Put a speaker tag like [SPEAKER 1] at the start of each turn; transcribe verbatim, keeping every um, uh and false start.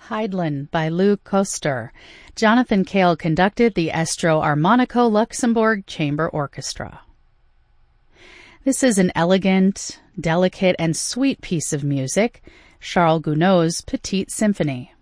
[SPEAKER 1] Heidlin by Lou Koster. Jonathan Cale conducted the Estro Armonico Luxembourg Chamber Orchestra. This is an elegant, delicate, and sweet piece of music, Charles Gounod's Petite Symphony.